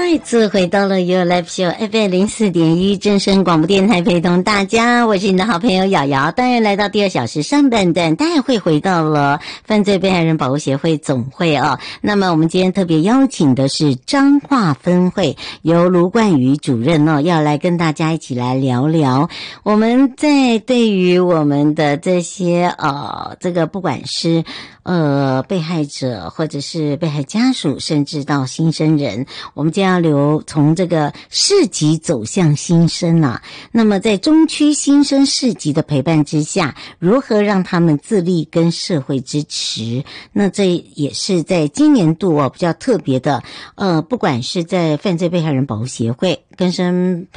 再次回到了 Your Life Show FM 04.1正声广播电台，陪同大家，我是你的好朋友瑶瑶。当然来到第二小时上半段，当然会回到了犯罪被害人保护协会总会哦。那么我们今天特别邀请的是彰化分会，由卢冠宇主任哦，要来跟大家一起来聊聊。我们在对于我们的这些这个不管是被害者或者是被害家属，甚至到新生人，我们将要从这个市级走向新生啊。那么在中区新生市级的陪伴之下，如何让他们自立跟社会支持？那这也是在今年度比较特别的，不管是在犯罪被害人保护协会更生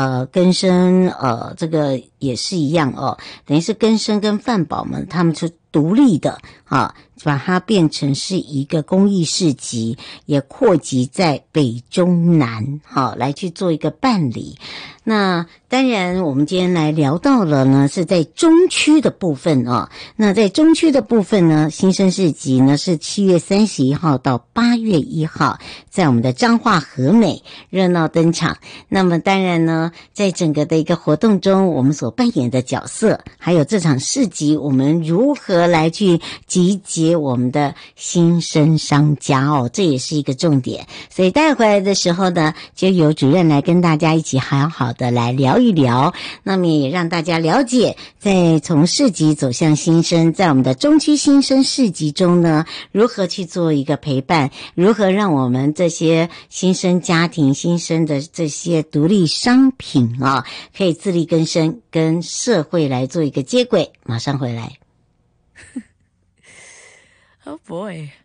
这个也是一样哦，等于是更生跟犯保们他们是独立的把它变成是一个公益市集，也扩及在北中南来去做一个办理。那当然我们今天来聊到了呢是在中区的部分那在中区的部分呢，新生市集呢是7月31号到8月1号在我们的彰化和美热闹登场。那么当然呢，在整个的一个活动中，我们所扮演的角色，还有这场市集我们如何来去集结我们的新生商家这也是一个重点。所以带回来的时候呢，就由主任来跟大家一起好好的来聊一聊，那么也让大家了解，在从市集走向新生，在我们的中区新生市集中呢，如何去做一个陪伴，如何让我们这些新生家庭、新生的这些独立商品可以自力更生，跟社会来做一个接轨。马上回来。 Oh boy.